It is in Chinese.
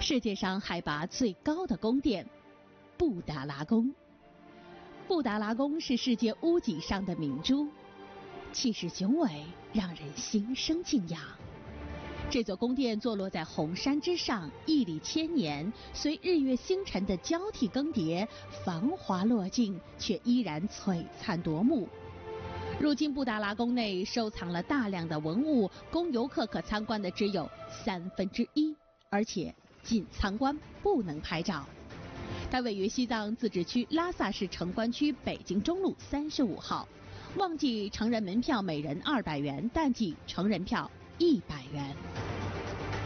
世界上海拔最高的宫殿——布达拉宫。布达拉宫是世界屋脊上的明珠，气势雄伟，让人心生敬仰。这座宫殿坐落在红山之上，屹立千年，随日月星辰的交替更迭，繁华落尽，却依然璀璨夺目。如今布达拉宫内收藏了大量的文物，供游客可参观的只有1/3，而且仅参观不能拍照。它位于西藏自治区拉萨市城关区北京中路35号，旺季成人门票每人200元，淡季成人票100元。